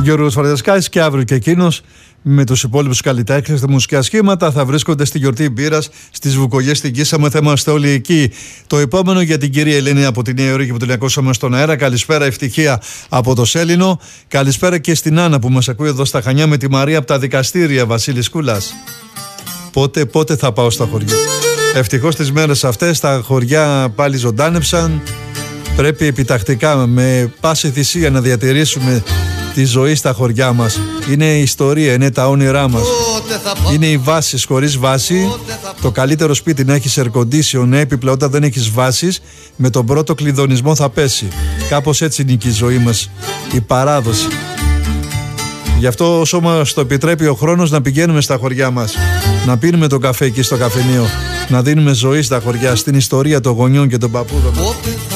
Γιώργος Φαρδεσκάκης, και αύριο και εκείνος με τους υπόλοιπους καλλιτέχνες, τα μουσικά σχήματα θα βρίσκονται στη γιορτή μπύρας στις Βουκογιές στην Κίσαμο. Θα είμαστε όλοι εκεί. Το επόμενο για την κυρία Ελένη από τη Νέα Υόρκη που την ακούσαμε στον αέρα. Καλησπέρα, ευτυχία από το Σέλινο. Καλησπέρα και στην Άννα που μας ακούει εδώ στα Χανιά, με τη Μαρία από τα δικαστήρια, Βασίλης Κούλας. Πότε θα πάω στα χωριά. Ευτυχώς τις μέρες αυτές τα χωριά πάλι ζωντάνεψαν. Πρέπει επιτακτικά με πάση θυσία να διατηρήσουμε τη ζωή στα χωριά μας. Είναι η ιστορία, είναι τα όνειρά μας. Είναι οι βάσεις. Χωρίς βάση, το καλύτερο σπίτι να έχεις air condition, έπιπλα όταν δεν έχεις βάσεις, με τον πρώτο κλειδονισμό θα πέσει. Κάπως έτσι είναι και η ζωή μας, η παράδοση. Γι' αυτό όσο μας το επιτρέπει ο χρόνος να πηγαίνουμε στα χωριά μας, να πίνουμε τον καφέ εκεί στο καφενείο, να δίνουμε ζωή στα χωριά, στην ιστορία των γονιών και των παππούδων μας.